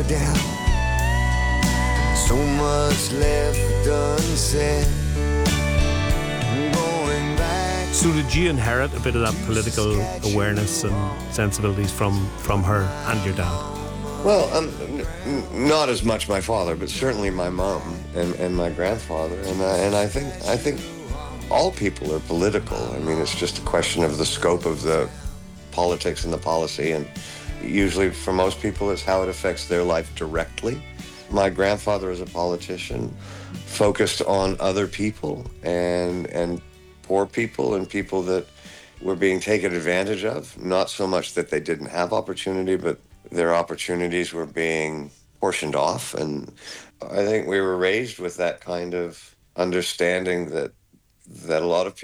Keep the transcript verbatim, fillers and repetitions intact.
doubt. So much left unsaid. Going back. So did you inherit a bit of that political awareness and sensibilities from, from her and your dad? Well, um, n- not as much my father, but certainly my mom and, and my grandfather. And I, and I think I think all people are political. I mean, it's just a question of the scope of the politics and the policy. And usually for most people, it's how it affects their life directly. My grandfather as a politician focused on other people and and poor people and people that were being taken advantage of. Not so much that they didn't have opportunity, but their opportunities were being portioned off. And I think we were raised with that kind of understanding that that a lot of people